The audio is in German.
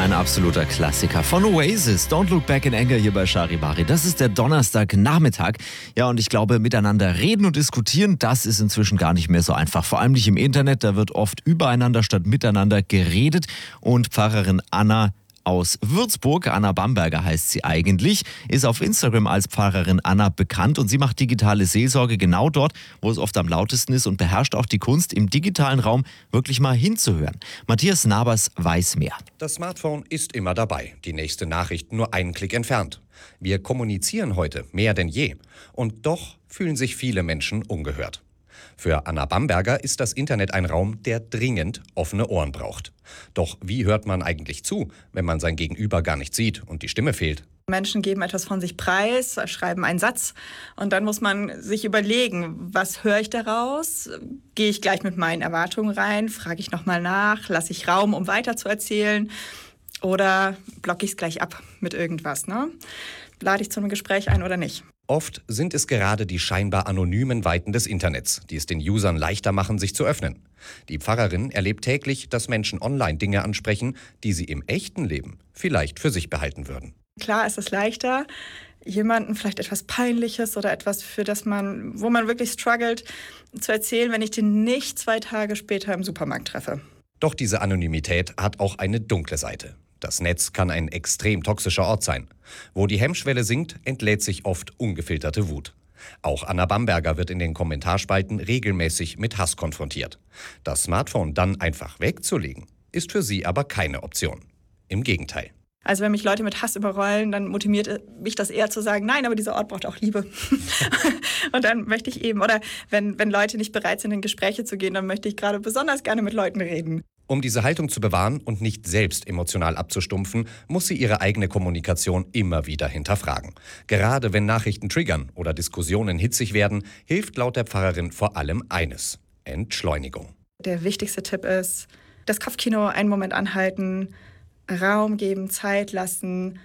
ein absoluter Klassiker von Oasis. Don't Look Back in Anger hier bei Charivari. Das ist der Donnerstagnachmittag. Ja, und ich glaube, miteinander reden und diskutieren, das ist inzwischen gar nicht mehr so einfach. Vor allem nicht im Internet, da wird oft übereinander statt miteinander geredet. Und Pfarrerin Anna aus Würzburg, Anna Bamberger heißt sie eigentlich, ist auf Instagram als Pfarrerin Anna bekannt und sie macht digitale Seelsorge genau dort, wo es oft am lautesten ist und beherrscht auch die Kunst, im digitalen Raum wirklich mal hinzuhören. Matthias Nabers weiß mehr. Das Smartphone ist immer dabei, die nächste Nachricht nur einen Klick entfernt. Wir kommunizieren heute mehr denn je und doch fühlen sich viele Menschen ungehört. Für Anna Bamberger ist das Internet ein Raum, der dringend offene Ohren braucht. Doch wie hört man eigentlich zu, wenn man sein Gegenüber gar nicht sieht und die Stimme fehlt? Menschen geben etwas von sich preis, schreiben einen Satz und dann muss man sich überlegen, was höre ich daraus? Gehe ich gleich mit meinen Erwartungen rein? Frage ich nochmal nach? Lasse ich Raum, um weiterzuerzählen? Oder blocke ich es gleich ab mit irgendwas? Ne? Lade ich zu einem Gespräch ein oder nicht? Oft sind es gerade die scheinbar anonymen Weiten des Internets, die es den Usern leichter machen, sich zu öffnen. Die Pfarrerin erlebt täglich, dass Menschen online Dinge ansprechen, die sie im echten Leben vielleicht für sich behalten würden. Klar ist es leichter, jemandem vielleicht etwas Peinliches oder etwas, wo man wirklich struggelt, zu erzählen, wenn ich den nicht 2 Tage später im Supermarkt treffe. Doch diese Anonymität hat auch eine dunkle Seite. Das Netz kann ein extrem toxischer Ort sein. Wo die Hemmschwelle sinkt, entlädt sich oft ungefilterte Wut. Auch Anna Bamberger wird in den Kommentarspalten regelmäßig mit Hass konfrontiert. Das Smartphone dann einfach wegzulegen, ist für sie aber keine Option. Im Gegenteil. Also wenn mich Leute mit Hass überrollen, dann motiviert mich das eher zu sagen, nein, aber dieser Ort braucht auch Liebe. Und dann möchte ich eben, oder wenn Leute nicht bereit sind, in Gespräche zu gehen, dann möchte ich gerade besonders gerne mit Leuten reden. Um diese Haltung zu bewahren und nicht selbst emotional abzustumpfen, muss sie ihre eigene Kommunikation immer wieder hinterfragen. Gerade wenn Nachrichten triggern oder Diskussionen hitzig werden, hilft laut der Pfarrerin vor allem eines: Entschleunigung. Der wichtigste Tipp ist, das Kopfkino einen Moment anhalten, Raum geben, Zeit lassen,